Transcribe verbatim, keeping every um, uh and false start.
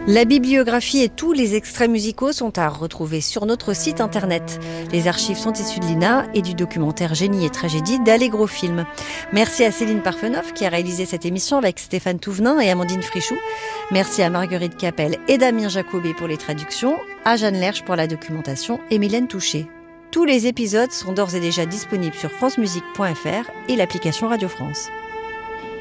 La bibliographie et tous les extraits musicaux sont à retrouver sur notre site internet. Les archives sont issues de l'I N A et du documentaire Génie et tragédie d'Allegro Film. Merci à Céline Parfenoff qui a réalisé cette émission avec Stéphane Touvenin et Amandine Frichoux. Merci à Marguerite Capel et Damien Jacobé pour les traductions, à Jeanne Lerche pour la documentation et Mylène Touché. Tous les épisodes sont d'ores et déjà disponibles sur francemusique point f r et l'application Radio France.